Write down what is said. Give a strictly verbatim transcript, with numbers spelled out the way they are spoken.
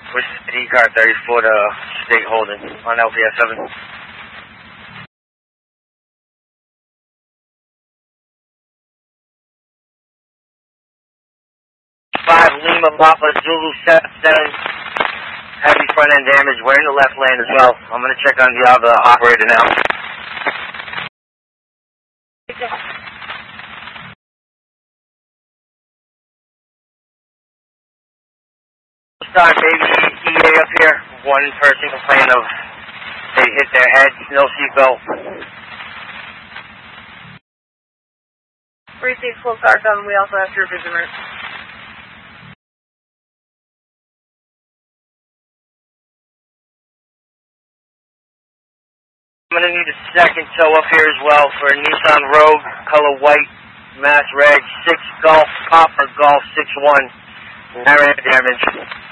With E-car thirty-four to State Holding on L P S seven. five Lima Papa Zulu seven. Heavy front end damage. We're in the left lane as well. I'm going to check on the other operator now. Start baby E A up here. One person complaining of they hit their head, no seatbelt. Receive full car seven, we also have troopers en route. I'm going to need a second tow up here as well for a Nissan Rogue, color white, mass reg, six Golf, Papa Golf six one, narrow damage.